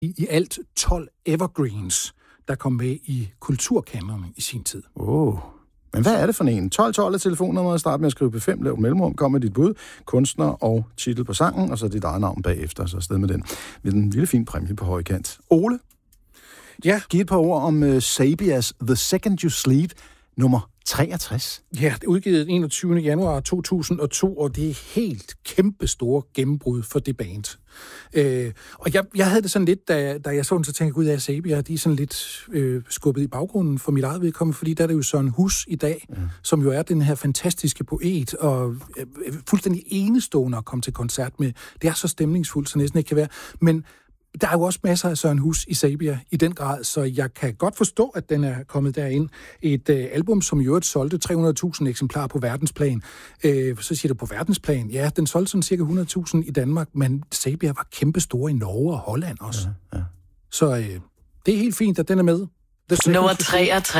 i alt 12 evergreens, der kom med i kulturkanonen i sin tid. Men hvad er det for en? 12 er telefonnummeret, start med at skrive P5, lav et mellemrum, kom med dit bud, kunstner og titel på sangen, og så dit eget navn bagefter, så afsted med den. Med den lille fin præmie på højkant. Ole? Ja. Giv et par ord om Sabias The Second You Sleep, nummer 63. Ja, det er udgivet 21. januar 2002, og det er helt kæmpe store gennembrud for det band. Og jeg havde det sådan lidt, da jeg så den, så tænkte jeg, gud, at Sabia, de er sådan lidt skubbet i baggrunden for mit eget vedkommende, fordi der er det jo Søren Hus i dag, som jo er den her fantastiske poet, og fuldstændig enestående at komme til koncert med. Det er så stemningsfuldt, så næsten ikke kan være. Men der er jo også masser af Søren Hus i Sabia i den grad, så jeg kan godt forstå, at den er kommet derind. Et album, som i øvrigt solgte 300.000 eksemplarer på verdensplan. Så siger du på verdensplan. Ja, den solgte sådan cirka 100.000 i Danmark, men Sabia var kæmpestore i Norge og Holland også. Ja. Så det er helt fint, at den er med. Nummer 63.